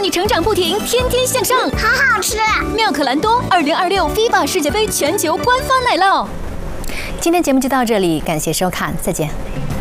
你成长不停，天天向上， 好好吃。 妙可蓝多2026 FIBA 世界杯全球官方奶酪。今天节目就到这里，感谢收看，再见。